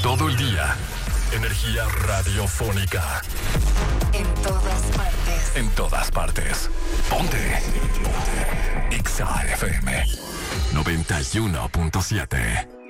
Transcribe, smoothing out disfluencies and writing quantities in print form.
Todo el día. Energía radiofónica. En todas partes. En todas partes. Ponte. Ponte. Exa FM 91.7.